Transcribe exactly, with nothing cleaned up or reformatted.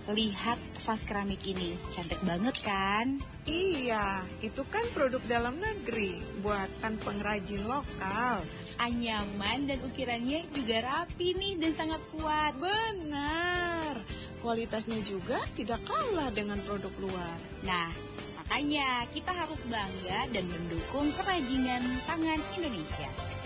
Lihat vas keramik ini, cantik banget kan? Iya, itu kan produk dalam negeri, buatan pengrajin lokal. Anyaman dan ukirannya juga rapi nih dan sangat kuat. Benar, kualitasnya juga tidak kalah dengan produk luar. Nah, makanya kita harus bangga dan mendukung kerajinan tangan Indonesia.